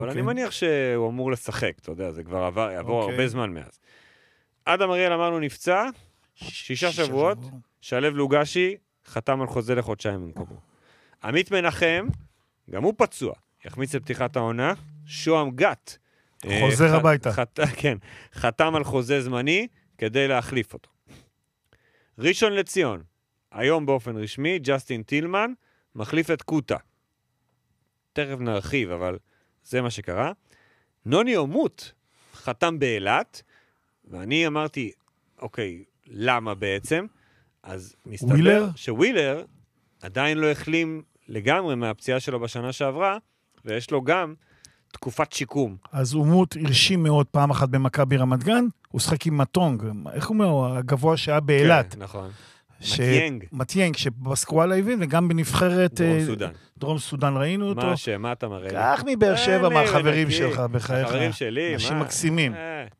אבל אני מניח שהוא אמור לשחק, אתה יודע, זה כבר יעבור הרבה זמן מאז. אדם אריאל אמרנו נפצע, 6 שבועות, שלב לוגשי, חתם על חוזה לחודשיים במקומו. עמית מנחם, גם הוא פצוע, יחמיץ לפתיחת העונה, שוהם גת. חוזר הביתה. כן, חתם על חוזה זמני כדי להחליף אותו. ראשון לציון, היום באופן רשמי, ג'סטין טילמן, מחליף את קוטה. תכף נרחיב, אבל זה מה שקרה. נוני אומות חתם באילת, ואני אמרתי, אוקיי, למה בעצם? אז מסתבר שווילר עדיין לא החלים לגמרי מהפציעה שלו בשנה שעברה, ויש לו גם תקופת שיקום. אז אומות הרשים מאוד פעם אחת במכבי רמת גן, הוא שחק עם מטונג, איך הוא אומר? הגבוה שהיה באילת. כן, נכון. מטיינג, שבסקואלה הבין, וגם בנבחרת דרום סודן ראינו אותו. מה אתה מראה לי? כך מבאר שבע מהחברים שלך, בחייך. החברים שלי, אנשים מקסימים.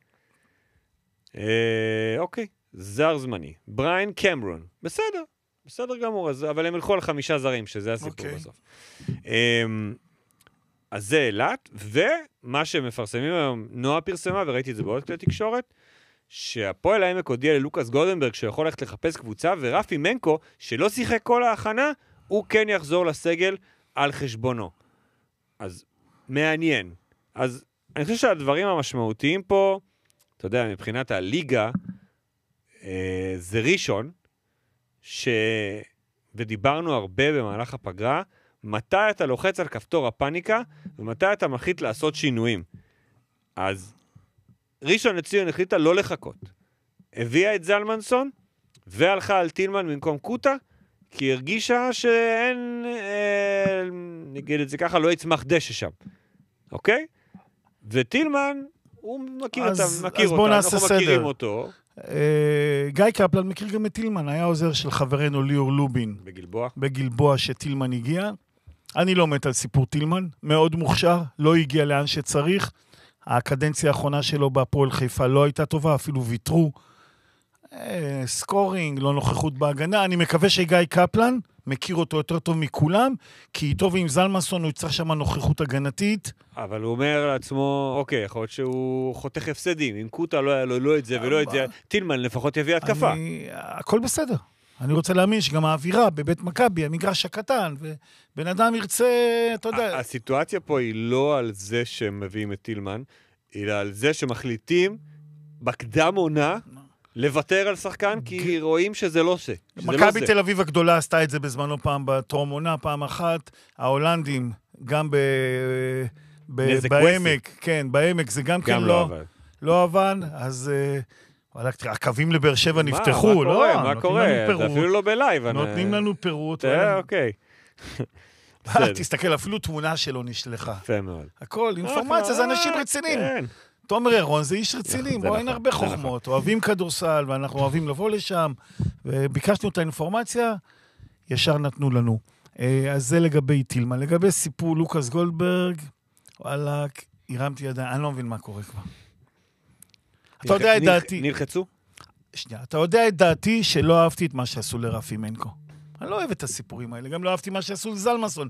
אוקיי, זר זמני. בריין קמרון, בסדר גמור, אבל הם הלכו על 5 זרים, שזה הסיפור בסוף. אז זה אילת, ומה שמפרסמים היום, נועה פרסמה, וראיתי את זה בעוד כלי תקשורת, שהפועל העמק הודיע ללוקאס גולדנברג שיכול ללכת לחפש קבוצה, ורפי מנקו, שלא שיחק כל ההכנה, הוא כן יחזור לסגל על חשבונו. אז מעניין. אז אני חושב שהדברים המשמעותיים פה, אתה יודע, מבחינת הליגה, זה ראשון, ודיברנו הרבה במהלך הפגרה, מתי אתה לוחץ על כפתור הפאניקה, ומתי אתה מחליט לעשות שינויים. אז ראשון לציון החליטה לא לחכות. הביאה את זלמנסון, והלכה על טילמן במקום קוטה, כי היא הרגישה שאין, נגיד את זה ככה, לא יצמח דשא שם. אוקיי? וטילמן, הוא מכיר אותם, אנחנו מכירים אותו. גיא קפלן מכיר גם את טילמן, היה עוזר של חברנו ליאור לובין. בגלבוע שטילמן הגיע. אני לא מת על סיפור טילמן, מאוד מוכשר, לא הגיע לאן שצריך. הקדנציה האחרונה שלו בהפועל חיפה לא הייתה טובה, אפילו ויתרו. סקורינג, לא נוכחות בהגנה. אני מקווה שגיא קפלן מכיר אותו יותר טוב מכולם, כי איתו ועם זלמנסון הוא יצטרך שם נוכחות הגנתית. אבל הוא אומר לעצמו, אוקיי, יכול להיות שהוא חותך הפסדים. אם קוטה לא היה לו לא את זה ולא את זה, טילמן לפחות יביא התקפה. הכל בסדר. אני רוצה להאמין שגם האווירה בבית מכבי, המגרש הקטן, ובן אדם ירצה, אתה יודע. הסיטואציה פה היא לא על זה שהם מביאים את טילמן, אלא על זה שמחליטים בקדם עונה לוותר על שחקן, כי רואים שזה לא עושה. מכבי תל אביב הגדולה עשתה את זה בזמנו פעם בטרום עונה, פעם אחת, ההולנדים, גם בעמק, כן, בעמק זה גם כן לא עבד, אז הקווים לבאר שבע נפתחו, לא? מה קורה? זה אפילו לא בלייב. נותנים לנו פירוט. אוקיי. תסתכל, אפילו תמונה שלו נשלחה. יפה מאוד. הכל, אינפורמציה, זה אנשים רציניים. תומר ירון זה איש רציני, בו אין הרבה חוכמות, אוהבים כדורסל, ואנחנו אוהבים לבוא לשם, וביקשנו את האינפורמציה, ישר נתנו לנו. אז זה לגבי טילמן. לגבי סיפור לוקאס גולדברג, וואלה, הרמתי ידיים, אני לא מבין מה קורה כבר. אתה יודע את דעתי... נלחצו? שנייה, אתה יודע את דעתי שלא אהבתי את מה שעשו לרפי מנקו. אני לא אוהב את הסיפורים האלה, גם לא אהבתי מה שעשו לזלמנסון.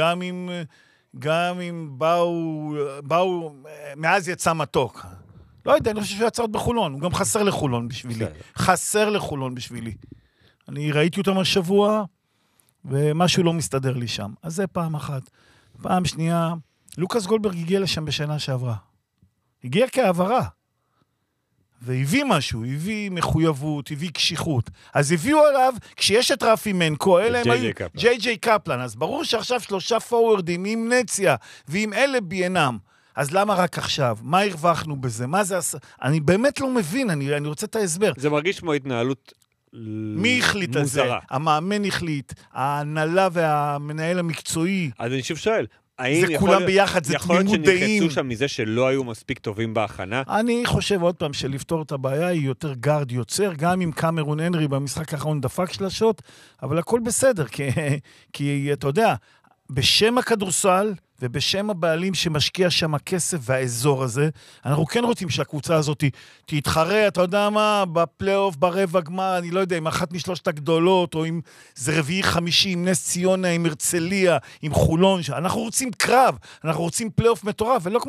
גם אם באו, מאז יצא מתוק. לא יודע, אני חושב שהוא יצא עוד בחולון, הוא גם חסר לחולון בשבילי. חסר לחולון בשבילי. אני ראיתי אותם השבוע, ומשהו לא מסתדר לי שם. אז זה פעם אחת. פעם שנייה, לוקאס גולדברג הגיע לשם בשנה שעברה. הגיע כעברה. והביא משהו, הביא מחויבות, הביא קשיחות. אז הביאו עליו, כשיש את רפי מנקו, אלה הם היו ג'יי קפלן, אז ברור שעכשיו 3 פורורדים עם נציה ועם אלה ביינם. אז למה רק עכשיו? מה הרווחנו בזה? מה זה עשה? אני באמת לא מבין, אני רוצה את ההסבר. זה מרגיש כמו התנהלות מוזרה. מי החליט על זה? המאמן החליט, ההנהלה והמנהל המקצועי. אז אני שוב שואל, זה כולם ביחד, זה תמימות דעים. יכול להיות שנלחצו שם מזה שלא היו מספיק טובים בהכנה? אני חושב עוד פעם שלפתור את הבעיה היא יותר גארד יוצר, גם עם קמרון הנרי במשחק האחרון דפק שלשות, אבל הכל בסדר, כי אתה יודע, בשם הכדורסל, ובשם הבעלים שמשקיע שם הכסף והאזור הזה, אנחנו כן רוצים שהקבוצה הזאת תתחרה, אתה יודע מה, בפלייאוף, ברבע גמר, אני לא יודע, עם אחת משלושת הגדולות, או עם זה רביעי חמישי, עם נס ציונה, עם הרצליה, עם חולון, אנחנו רוצים קרב, אנחנו רוצים פלייאוף מטורף, ולא כמו